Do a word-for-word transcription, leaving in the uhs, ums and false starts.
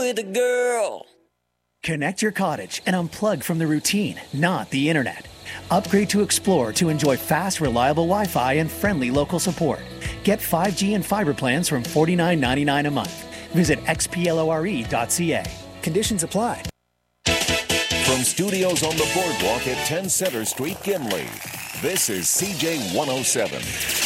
with a girl. Connect your cottage and unplug from the routine, not the internet. Upgrade to Explore to enjoy fast, reliable Wi-Fi and friendly local support. Get five G and fiber plans from forty-nine ninety-nine a month. Visit x p lore dot c a. Conditions apply. From studios on the boardwalk at ten Center Street, Gimli, this is C J one oh seven.